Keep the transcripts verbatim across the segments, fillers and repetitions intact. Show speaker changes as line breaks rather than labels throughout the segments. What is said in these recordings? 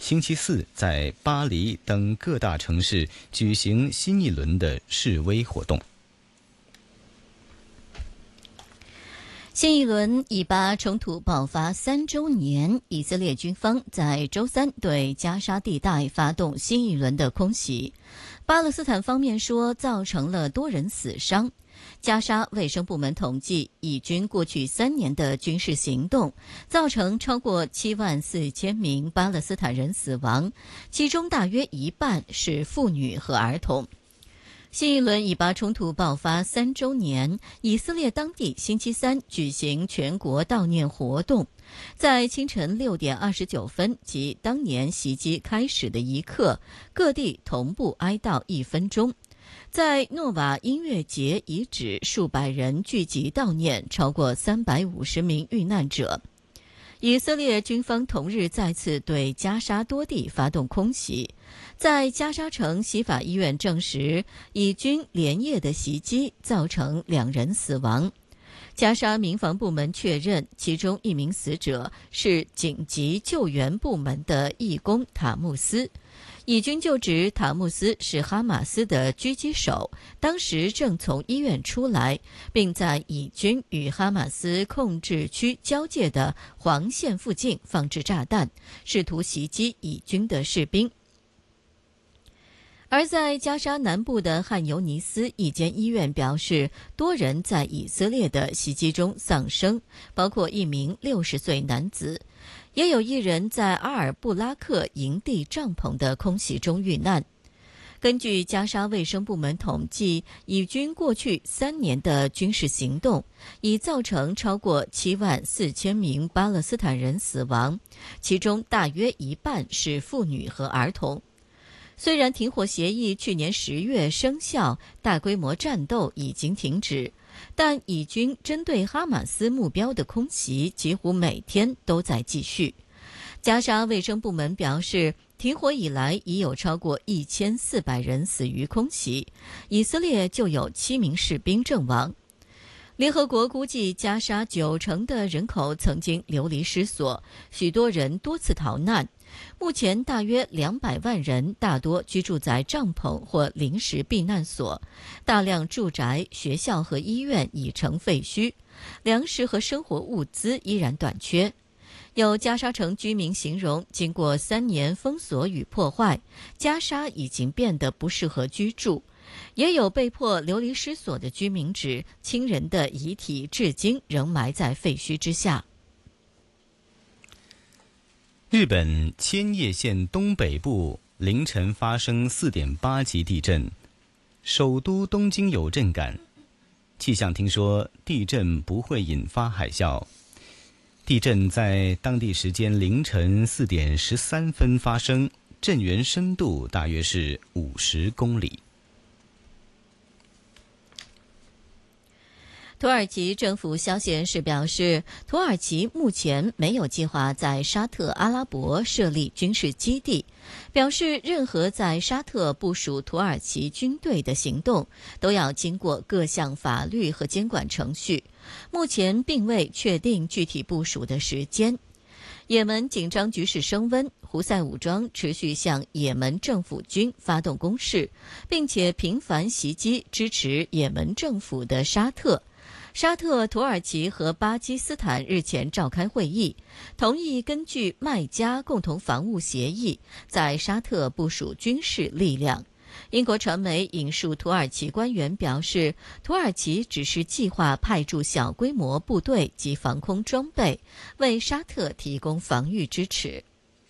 星期四在巴黎等各大城市举行新一轮的示威活动。
新一轮以巴冲突爆发三周年，以色列军方在周三对加沙地带发动新一轮的空袭。巴勒斯坦方面说，造成了多人死伤。加沙卫生部门统计，以军过去三年的军事行动，造成超过七万四千名巴勒斯坦人死亡，其中大约一半是妇女和儿童。新一轮以巴冲突爆发三周年，以色列当地星期三举行全国悼念活动，在清晨六点二十九分即当年袭击开始的一刻，各地同步哀悼一分钟。在诺瓦音乐节遗址，数百人聚集悼念超过三百五十名遇难者。以色列军方同日再次对加沙多地发动空袭，在加沙城西法医院证实，以军连夜的袭击造成两人死亡。加沙民防部门确认，其中一名死者是紧急救援部门的义工塔木斯。以军就指塔木斯是哈马斯的狙击手，当时正从医院出来，并在以军与哈马斯控制区交界的黄线附近放置炸弹，试图袭击以军的士兵。而在加沙南部的汉尤尼斯一间医院表示，多人在以色列的袭击中丧生，包括一名六十岁男子。也有一人在阿尔布拉克营地帐篷的空袭中遇难。根据加沙卫生部门统计，以军过去三年的军事行动已造成超过七万四千名巴勒斯坦人死亡，其中大约一半是妇女和儿童。虽然停火协议去年十月生效，大规模战斗已经停止，但以军针对哈马斯目标的空袭几乎每天都在继续。加沙卫生部门表示，停火以来已有超过一千四百人死于空袭，以色列就有七名士兵阵亡。联合国估计，加沙九成的人口曾经流离失所，许多人多次逃难。目前大约两百万人，大多居住在帐篷或临时避难所，大量住宅、学校和医院已成废墟，粮食和生活物资依然短缺。有加沙城居民形容，经过三年封锁与破坏，加沙已经变得不适合居住。也有被迫流离失所的居民指，亲人的遗体至今仍埋在废墟之下。
日本千叶县东北部凌晨发生 四点八 级地震，首都东京有震感。气象厅说，地震不会引发海啸。地震在当地时间凌晨四点十三分发生，震源深度大约是五十公里。
土耳其政府消息人士表示，土耳其目前没有计划在沙特阿拉伯设立军事基地，表示任何在沙特部署土耳其军队的行动都要经过各项法律和监管程序，目前并未确定具体部署的时间。也门紧张局势升温，胡塞武装持续向也门政府军发动攻势，并且频繁袭击支持也门政府的沙特。沙特、土耳其和巴基斯坦日前召开会议，同意根据麦加共同防务协议，在沙特部署军事力量。英国传媒引述土耳其官员表示，土耳其只是计划派驻小规模部队及防空装备，为沙特提供防御支持。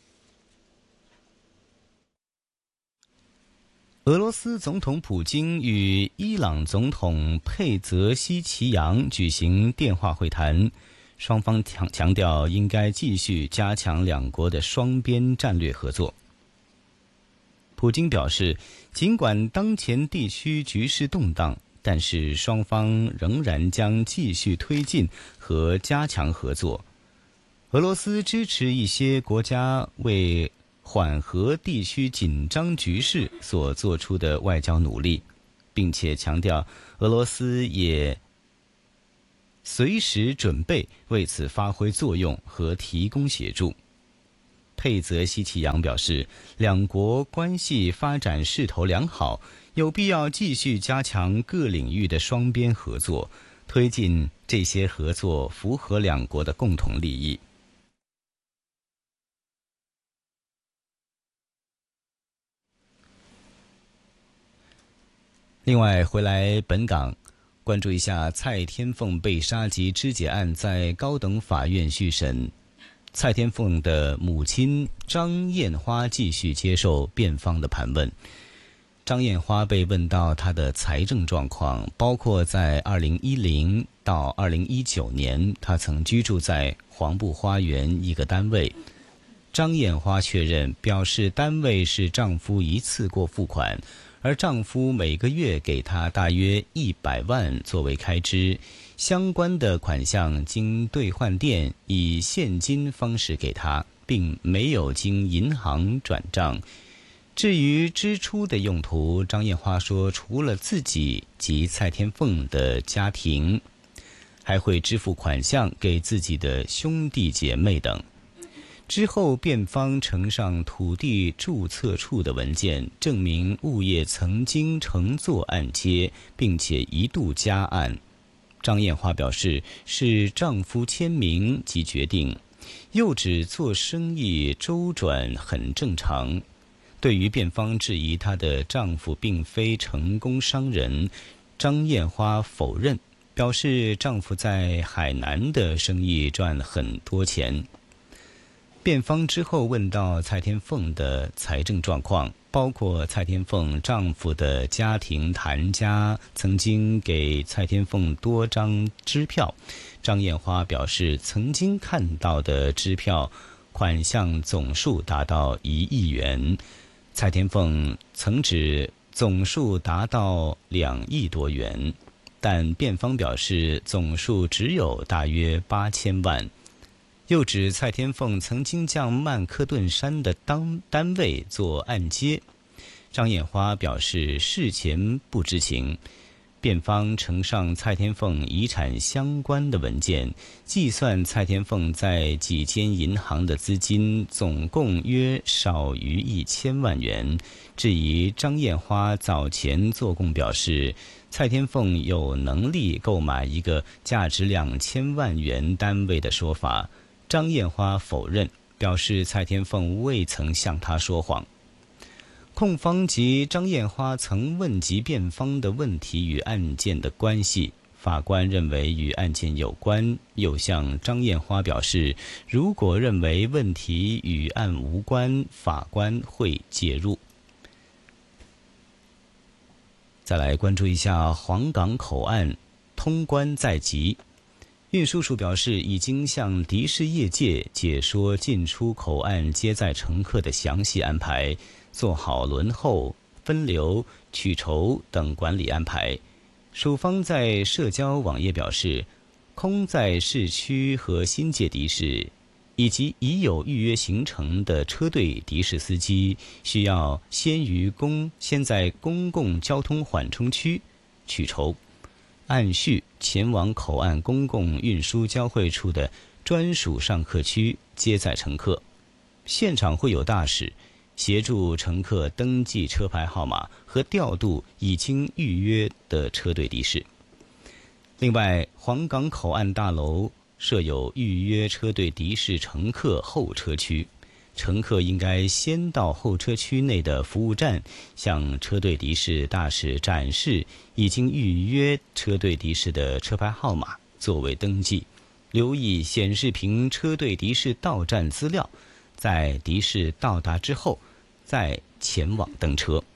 俄罗斯总统普京与伊朗总统佩泽希奇扬举行电话会谈，双方强强调应该继续加强两国的双边战略合作。普京表示，尽管当前地区局势动荡，但是双方仍然将继续推进和加强合作。俄罗斯支持一些国家为缓和地区紧张局势所做出的外交努力，并且强调俄罗斯也随时准备为此发挥作用和提供协助。 佩泽西奇扬表示，两国关系发展势头良好，有必要继续加强各领域的双边合作，推进这些合作符合两国的共同利益。另外，回来本港，关注一下蔡天凤被杀及肢解案在高等法院续审。蔡天凤的母亲张艳花继续接受辩方的盘问。张艳花被问到她的财政状况，包括在二零一零到二零一九年，她曾居住在黄埔花园一个单位。张艳花确认，表示单位是丈夫一次过付款，而丈夫每个月给她大约一百万作为开支，相关的款项经兑换店以现金方式给她，并没有经银行转账。至于支出的用途，张艳花说，除了自己及蔡天凤的家庭，还会支付款项给自己的兄弟姐妹等。之后，辩方呈上土地注册处的文件，证明物业曾经承做按揭，并且一度加按。张艳花表示是丈夫签名及决定，又指做生意周转很正常。对于辩方质疑她的丈夫并非成功商人，张艳花否认，表示丈夫在海南的生意赚很多钱。辩方之后问到蔡天凤的财政状况，包括蔡天凤丈夫的家庭谭家曾经给蔡天凤多张支票，张艳花表示曾经看到的支票款项总数达到一亿元，蔡天凤曾指总数达到两亿多元，但辩方表示总数只有大约八千万。又指蔡天凤曾经将曼克顿山的当单位做按揭，张艳花表示事前不知情。辩方呈上蔡天凤遗产相关的文件，计算蔡天凤在几间银行的资金总共约少于一千万元，质疑张艳花早前做供表示蔡天凤有能力购买一个价值两千万元单位的说法。张艳花否认，表示蔡天凤未曾向她说谎。控方及张艳花曾问及辩方的问题与案件的关系，法官认为与案件有关，又向张艳花表示，如果认为问题与案无关，法官会介入。再来关注一下黄港口岸通关在即。运输署表示，已经向的士业界解说进出口岸接载乘客的详细安排，做好轮候、分流、取酬等管理安排。署方在社交网页表示，空在市区和新界的士以及已有预约行程的车队的士司机，需要先于公先在公共交通缓冲区取酬，按序前往口岸公共运输交汇处的专属上客区接载乘客。现场会有大使协助乘客登记车牌号码和调度已经预约的车队的士。另外，黄港口岸大楼设有预约车队的士乘客候车区，乘客应该先到候车区内的服务站，向车队的士大使展示已经预约车队的士的车牌号码作为登记，留意显示屏车队的士到站资料，在的士到达之后再前往登车。